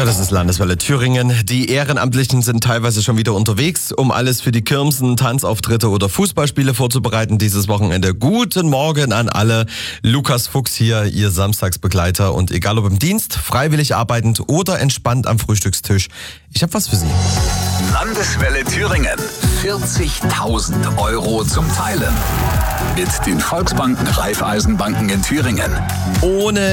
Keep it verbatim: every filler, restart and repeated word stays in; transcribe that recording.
das ist Landeswelle Thüringen. Die Ehrenamtlichen sind teilweise schon wieder unterwegs, um alles für die Kirmsen, Tanzauftritte oder Fußballspiele vorzubereiten dieses Wochenende. Guten Morgen an alle. Lukas Fuchs hier, Ihr Samstagsbegleiter. Und egal ob im Dienst, freiwillig arbeitend oder entspannt am Frühstückstisch, ich habe was für Sie. Landeswelle Thüringen. vierzigtausend Euro zum Teilen. Mit den Volksbanken Raiffeisenbanken in Thüringen. Ohne